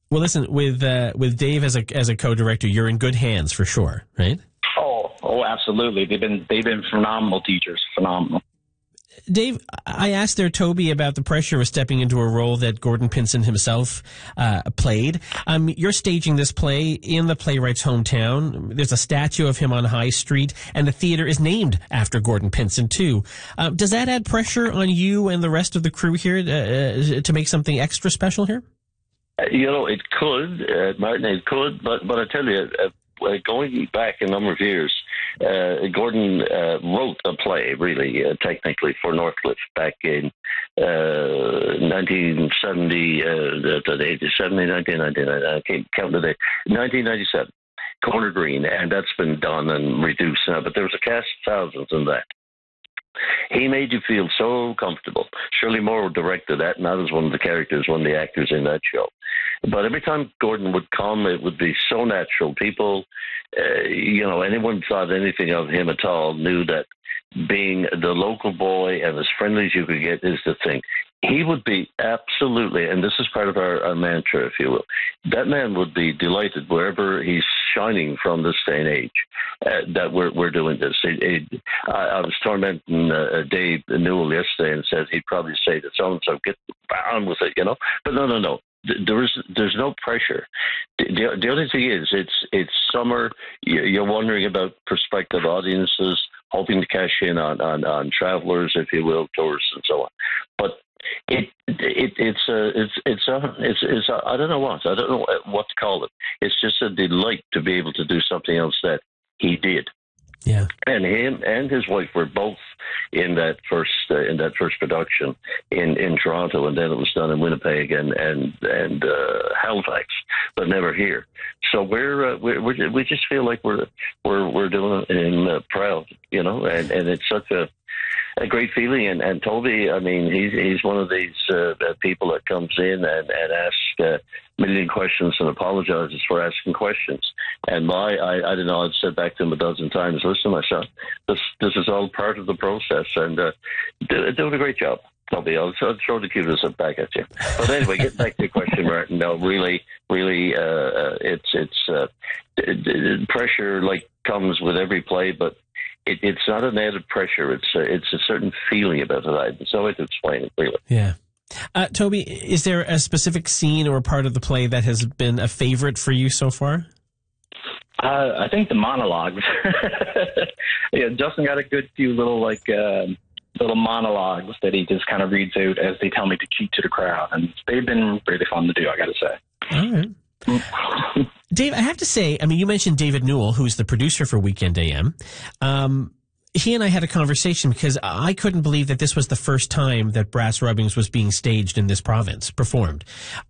Well, listen, with Dave as a co-director, you're in good hands for sure, right? Oh, absolutely. They've been phenomenal teachers, phenomenal. Dave, I asked there Toby about the pressure of stepping into a role that Gordon Pinson himself played. You're staging this play in the playwright's hometown. There's a statue of him on High Street, and the theater is named after Gordon Pinson, too. Does that add pressure on you and the rest of the crew here to make something extra special here? It could, Martin, it could, but I tell you, going back a number of years, Gordon wrote a play, really, technically, for Northcliffe back in 1970, 1999, I can't count the day, 1997, Corner Green, and that's been done and reduced now, but there was a cast of thousands in that. He made you feel so comfortable. Shirley Moore directed that, and I was one of the characters, one of the actors in that show. But every time Gordon would come, it would be so natural. People, anyone thought anything of him at all knew that being the local boy and as friendly as you could get is the thing. He would be absolutely, and this is part of our mantra, if you will, that man would be delighted wherever he's shining from this day and age that we're doing this. I was tormenting Dave Newell yesterday and said he'd probably say to so-and-so, get on with it, But no. There's no pressure. The only thing is, it's summer. You're wondering about prospective audiences, hoping to cash in on travelers, if you will, tourists and so on. But it's I don't know what to call it. It's just a delight to be able to do something else that he did. Yeah, and him and his wife were both in that first production in Toronto, and then it was done in Winnipeg and Halifax, but never here. So we just feel like we're doing it proud, and it's such a great feeling. And Toby, I mean, he's one of these people that comes in and asks a million questions and apologizes for asking questions. And I don't know, I've said back to him a dozen times, listen, my son, this is all part of the process, and doing a great job. Toby, I'll throw the kudos back at you. But anyway, getting back to your question, Martin, no, really, it's pressure comes with every play, but it's not an added pressure. It's a certain feeling about it. It's no way to explain it, really. Yeah. Toby, is there a specific scene or part of the play that has been a favorite for you so far? I think the monologues. Yeah, Justin got a good few little monologues that he just kind of reads out as they tell me to cheat to the crowd, and they've been really fun to do, I got to say. All right. Dave, I have to say, I mean, you mentioned David Newell, who's the producer for Weekend AM. He and I had a conversation because I couldn't believe that this was the first time that Brass Rubbings was being staged in this province, performed.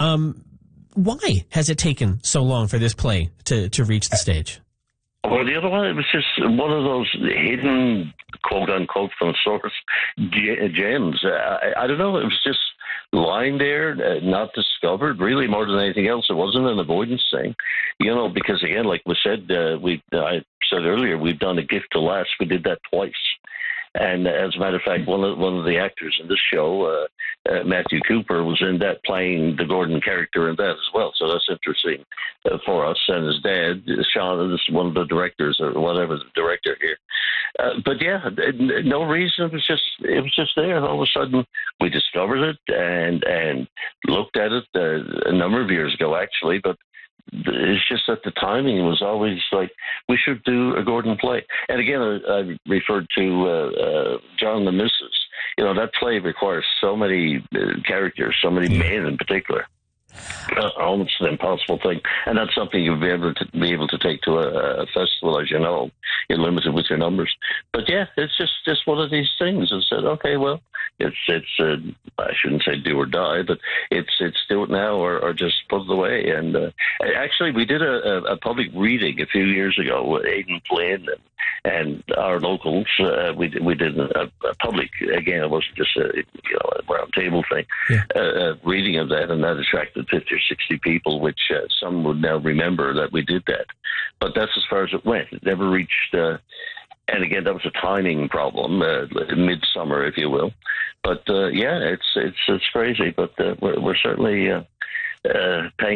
Why has it taken so long for this play to reach the stage? Well, the other one, it was just one of those hidden, quote-unquote, from source gems. I don't know, it was just lying there, not discovered, really, more than anything else. It wasn't an avoidance thing, because, again, like we said, I said earlier, we've done A Gift to Last. We did that twice. And as a matter of fact, one of the actors in this show, Matthew Cooper, was in that, playing the Gordon character in that as well. So that's interesting for us. And his dad, Sean, is one of the directors or whatever, the director here. But yeah, no reason. It was just there. And all of a sudden, we discovered it and looked at it a number of years ago, actually. But it's just that the timing was always like, we should do a Gordon play. And again, I referred to John the Missus. That play requires so many characters, so many men in particular. Almost an impossible thing, and that's something you'll be able to take to a festival, as you know. You're limited with your numbers, but yeah, it's just one of these things. I said, okay, well, it's I shouldn't say do or die, but it's do it now or just put it away. And actually, we did a public reading a few years ago with Aidan Flynn and our locals. We did a public, again, it wasn't just a round table thing, reading of that, and that attracted 50 or 60 people, which some would now remember that we did that. But that's as far as it went. It never reached, and again, that was a timing problem, midsummer, if you will. But yeah, it's crazy, but we're certainly paying